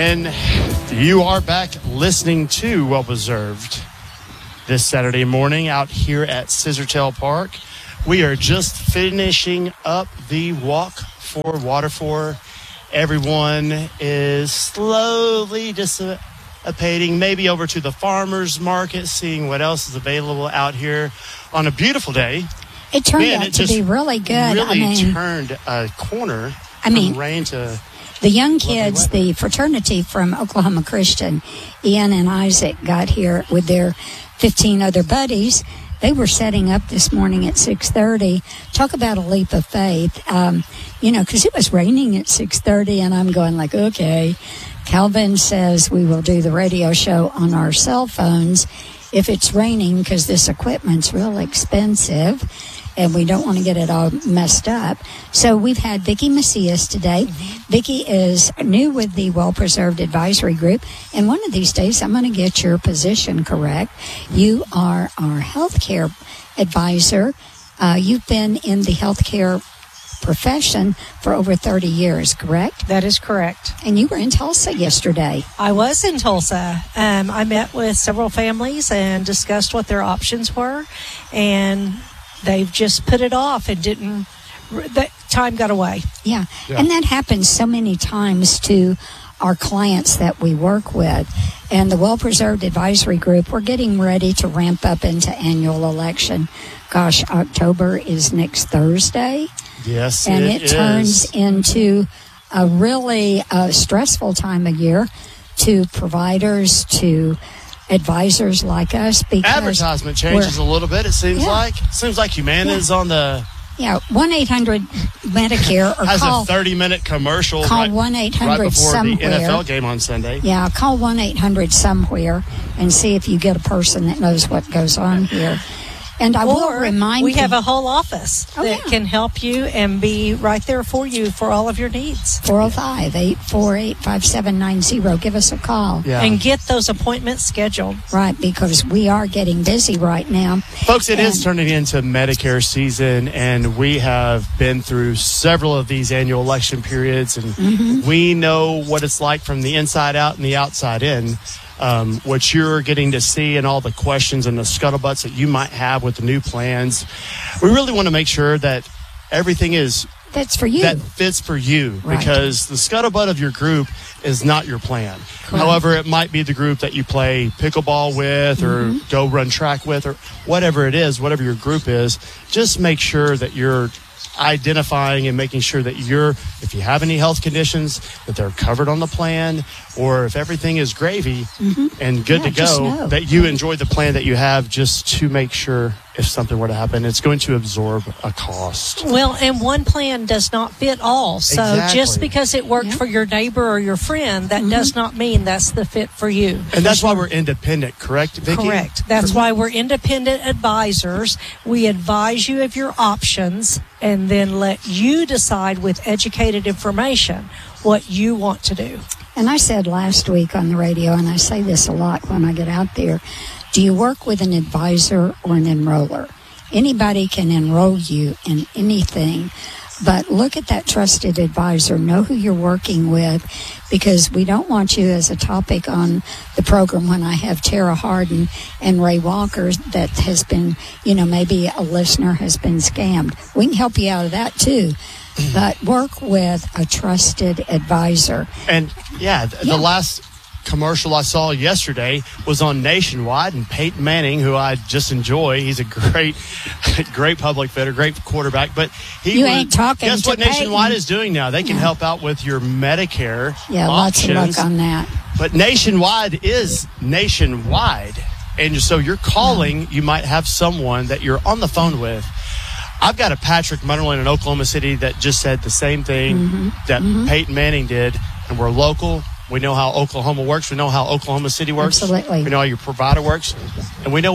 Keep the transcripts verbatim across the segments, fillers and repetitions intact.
And you are back listening to Well Preserved this Saturday morning out here at Scissortail Park. We are just finishing up the walk for Waterford. Everyone is slowly dissipating, maybe over to the farmer's market, seeing what else is available out here on a beautiful day. It turned Man, out it to be really good. Really I mean, turned a corner I mean, from rain to the young kids, the fraternity from Oklahoma Christian, Ian and Isaac, got here with their fifteen other buddies. They were setting up this morning at six thirty. Talk about a leap of faith. Um, you know, because it was raining at six thirty, and I'm going like, okay. Calvin says we will do the radio show on our cell phones if it's raining because this equipment's real expensive, and we don't want to get it all messed up. So we've had Vicki Macias today. Vicki is new with the Well Preserved Advisory Group, and one of these days I'm going to get your position correct. You are our healthcare advisor. Uh, you've been in the healthcare profession for over thirty years, correct? That is correct. And you were in Tulsa yesterday. I was in Tulsa. Um, I met with several families and discussed what their options were, and they've just put it off and didn't, that time got away. Yeah. Yeah. And that happens so many times to our clients that we work with. And the Well Preserved Advisory Group, we're getting ready to ramp up into annual election. Gosh, October is next Thursday. Yes, and it, it turns is. into a really uh, stressful time of year to providers, to advisors like us. Because advertisement changes a little bit, it seems Yeah. like. Seems like Humana Yeah. is on the... Yeah, one eight hundred Medicare or has call, a thirty-minute commercial call right, one eight hundred right before somewhere. the N F L game on Sunday. Yeah, call one eight hundred somewhere and see if you get a person that knows what goes on here. And I will Or remind we you, have a whole office Oh, that yeah. can help you and be right there for you for all of your needs. four oh five, eight four eight, five seven nine zero. Give us a call. Yeah. And get those appointments scheduled. Right, because we are getting busy right now. Folks, it is And- turning into Medicare season, and we have been through several of these annual election periods, and Mm-hmm. we know what it's like from the inside out and the outside in. Um, what you're getting to see and all the questions and the scuttlebutts that you might have with the new plans. We really want to make sure that everything is That's for you. that fits for you, Right. because the scuttlebutt of your group is not your plan. However, it might be the group that you play pickleball with or Mm-hmm. go run track with or whatever it is, whatever your group is. Just make sure that you're identifying and making sure that you're, if you have any health conditions, that they're covered on the plan, or if everything is gravy and good Mm-hmm. Yeah, to just go, know. that you enjoy the plan that you have, just to make sure if something were to happen, it's going to absorb a cost. Well, and one plan does not fit all. So Exactly. just because it worked Yeah. for your neighbor or your friend, that does not mean that's the fit for you. And that's why we're independent, correct, Vicki? Correct. That's why we're independent advisors. We advise you of your options and then let you decide with educated information what you want to do. And I said last week on the radio, and I say this a lot when I get out there, do you work with an advisor or an enroller? Anybody can enroll you in anything, but look at that trusted advisor. Know who you're working with, because we don't want you as a topic on the program when I have Tara Harden and Ray Walker that has been, you know, maybe a listener has been scammed. We can help you out of that too. But work with a trusted advisor. And yeah, th- Yeah. the last commercial I saw yesterday was on Nationwide, and Peyton Manning, who I just enjoy, he's a great, great public figure, great quarterback. But he You was, ain't talking guess to what Nationwide Peyton. is doing now? They can Yeah. help out with your Medicare Yeah, lots of options. luck on that. But Nationwide is nationwide. And so you're calling, you might have someone that you're on the phone with. I've got a Patrick Munderland in Oklahoma City that just said the same thing Mm-hmm. that Peyton Manning did. And we're local. We know how Oklahoma works. We know how Oklahoma City works. Absolutely. We know how your provider works. And we know what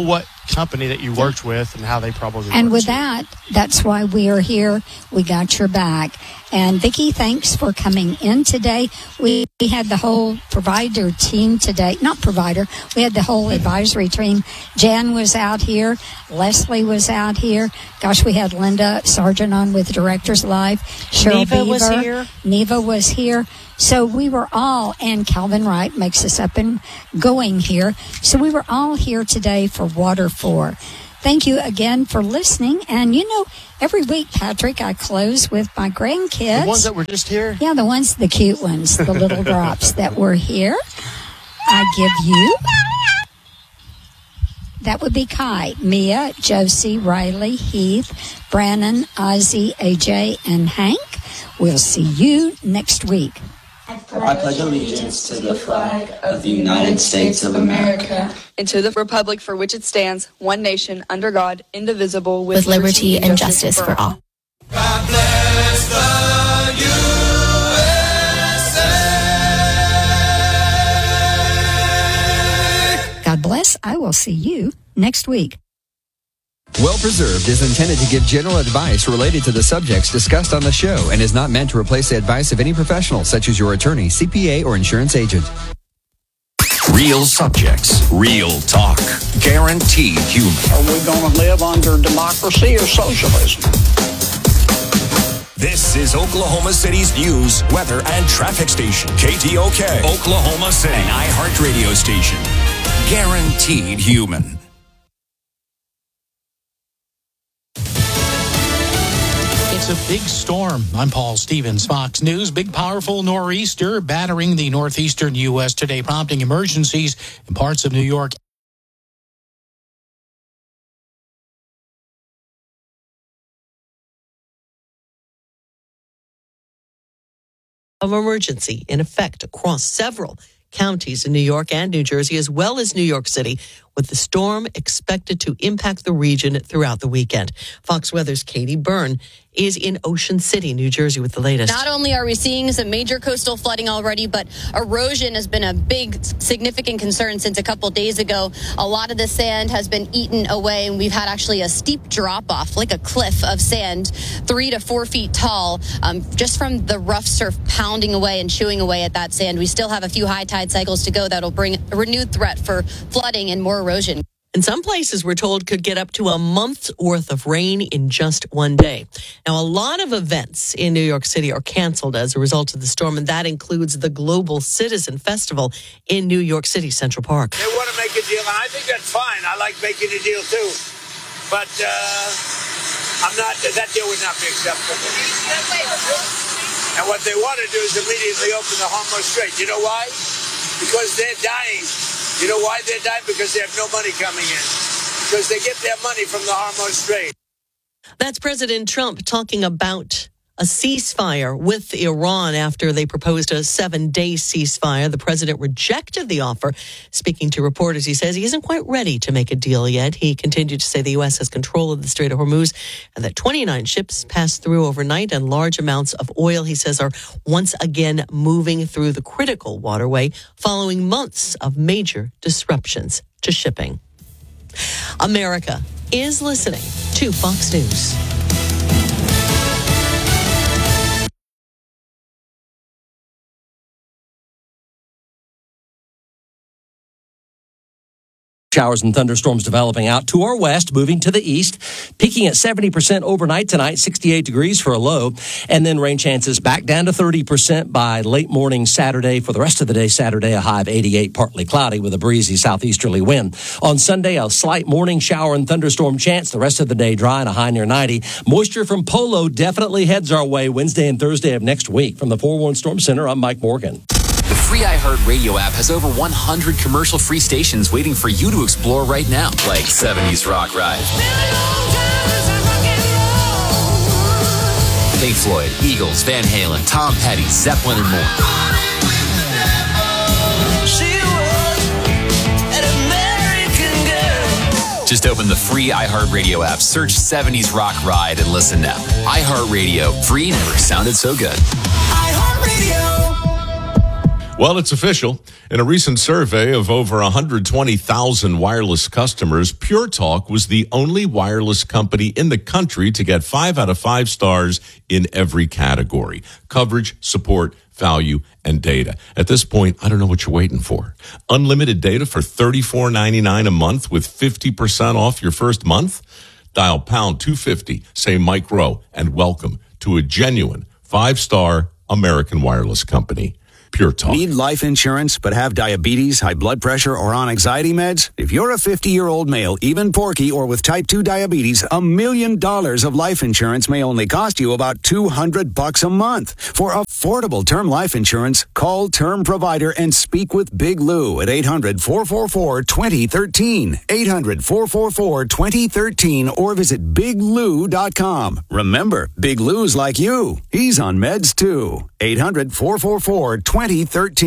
company that you worked with and how they probably And with you. that, that's why we are here. We got your back. And Vicki, thanks for coming in today. We, we had the whole provider team today. Not provider. We had the whole advisory team. Jan was out here. Leslie was out here. Gosh, we had Linda Sargent on with Directors Live. Cheryl Neva Beaver. was here. Neva was here. So we were all, and Calvin Wright makes us up and going here. So we were all here today for Water for. Thank you again for listening. And, you know, every week, Patrick, I close with my grandkids. The ones that were just here? Yeah, the ones, the cute ones, the little drops that were here. I give you. That would be Kai, Mia, Josie, Riley, Heath, Brannon, Ozzy, A J, and Hank. We'll see you next week. I pledge allegiance to the flag of the United States of America and to the republic for which it stands, one nation, under God, indivisible, with, with liberty and justice for all. God bless the U S A. God bless. I will see you next week. Well Preserved is intended to give general advice related to the subjects discussed on the show and is not meant to replace the advice of any professional, such as your attorney, C P A, or insurance agent. Real subjects, real talk, guaranteed human. Are we going to live under democracy or socialism? This is Oklahoma City's news, weather, and traffic station. K T O K, Oklahoma City, an iHeart radio station. Guaranteed human. It's a big storm. I'm Paul Stevens, Fox News. Big, powerful nor'easter battering the northeastern U S today, prompting emergencies in parts of New York. Of emergency in effect across several counties in New York and New Jersey, as well as New York City, with the storm expected to impact the region throughout the weekend. Fox Weather's Katie Byrne is in Ocean City, New Jersey, with the latest. Not only are we seeing some major coastal flooding already, but erosion has been a big, significant concern since a couple days ago. A lot of the sand has been eaten away, and we've had actually a steep drop-off, like a cliff of sand, three to four feet tall, um, just from the rough surf pounding away and chewing away at that sand. We still have a few high tide cycles to go that'll bring a renewed threat for flooding and more erosion. And some places, we're told, could get up to a month's worth of rain in just one day. Now, a lot of events in New York City are canceled as a result of the storm, and that includes the Global Citizen Festival in New York City Central Park. They want to make a deal, and I think that's fine. I like making a deal, too. But uh, I'm not. That deal would not be acceptable. And what they want to do is immediately open the Hormuz Strait. You know why? Because they're dying. You know why they're dying? Because they have no money coming in. Because they get their money from the Hormuz Strait. That's President Trump talking about a ceasefire with Iran after they proposed a seven-day ceasefire. The president rejected the offer. Speaking to reporters, he says he isn't quite ready to make a deal yet. He continued to say the U S has control of the Strait of Hormuz and that twenty-nine ships passed through overnight and large amounts of oil, he says, are once again moving through the critical waterway following months of major disruptions to shipping. America is listening to Fox News. Showers and thunderstorms developing out to our west, moving to the east, peaking at seventy percent overnight tonight, sixty-eight degrees for a low, and then rain chances back down to thirty percent by late morning Saturday. For the rest of the day, Saturday, a high of eighty-eight, partly cloudy with a breezy southeasterly wind. On Sunday, a slight morning shower and thunderstorm chance. The rest of the day dry and a high near ninety. Moisture from Polo definitely heads our way Wednesday and Thursday of next week. From the forewarned Storm Center, I'm Mike Morgan. The free iHeart Radio app has over one hundred commercial-free stations waiting for you to explore right now, like seventies Rock Ride, Pink Floyd, Eagles, Van Halen, Tom Petty, Zeppelin, and more. Just open the free iHeart Radio app, search seventies Rock Ride, and listen now. iHeart Radio, free never sounded so good. iHeart Radio. Well, it's official. In a recent survey of over one hundred twenty thousand wireless customers, Pure Talk was the only wireless company in the country to get five out of five stars in every category: coverage, support, value, and data. At this point, I don't know what you're waiting for. Unlimited data for thirty-four ninety-nine a month with fifty percent off your first month? Dial pound two fifty, say Mike Rowe, and welcome to a genuine five-star American wireless company. Pure Talk. Need life insurance but have diabetes, high blood pressure, or on anxiety meds? If you're a fifty-year-old male, even porky, or with type two diabetes, a million dollars of life insurance may only cost you about two hundred bucks a month. For affordable term life insurance, call Term Provider and speak with Big Lou at eight hundred, four four four, two zero one three, eight hundred, four four four, two zero one three, or visit big lou dot com. Remember, Big Lou's like you. He's on meds too. eight hundred, four four four, two zero one three.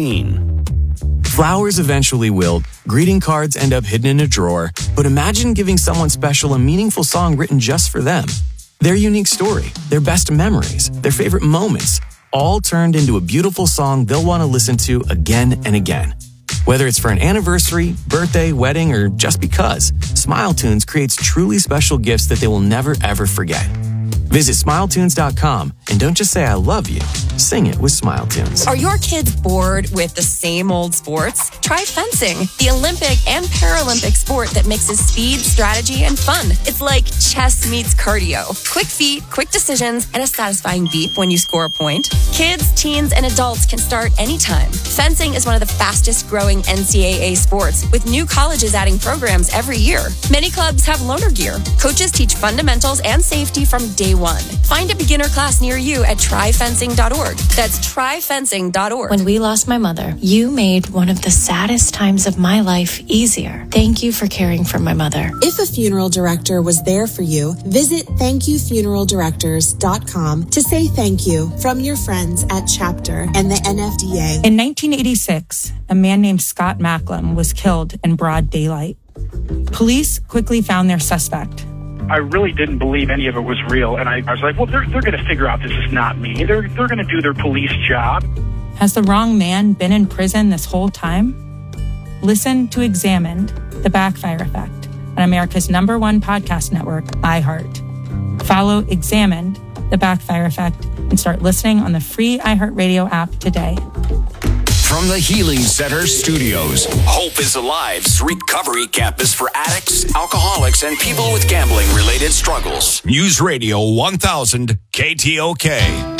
Flowers eventually wilt, greeting cards end up hidden in a drawer, but imagine giving someone special a meaningful song written just for them. Their unique story, their best memories, their favorite moments, all turned into a beautiful song they'll want to listen to again and again. Whether it's for an anniversary, birthday, wedding, or just because, Smile Tunes creates truly special gifts that they will never ever forget. Visit smile tunes dot com and don't just say I love you, sing it with Smile Tunes. Are your kids bored with the same old sports? Try fencing, the Olympic and Paralympic sport that mixes speed, strategy, and fun. It's like chess meets cardio. Quick feet, quick decisions, and a satisfying beep when you score a point. Kids, teens, and adults can start anytime. Fencing is one of the fastest growing N C double A sports, with new colleges adding programs every year. Many clubs have loaner gear. Coaches teach fundamentals and safety from day one. Find a beginner class near you at try fencing dot org. That's try fencing dot org. When we lost my mother, you made one of the saddest times of my life easier. Thank you for caring for my mother. If a funeral director was there for you, visit thank you funeral directors dot com to say thank you from your friends at Chapter and the N F D A. In nineteen eighty-six, a man named Scott Macklem was killed in broad daylight. Police quickly found their suspect. I really didn't believe any of it was real, and I, I was like, well, they're, they're going to figure out this is not me. They're, they're going to do their police job. Has the wrong man been in prison this whole time? Listen to Examined, The Backfire Effect, on America's number one podcast network, iHeart. Follow Examined, The Backfire Effect, and start listening on the free iHeartRadio app today. From the Healing Center studios, Hope is Alive's recovery campus for addicts, alcoholics, and people with gambling-related struggles. News Radio one thousand K T O K.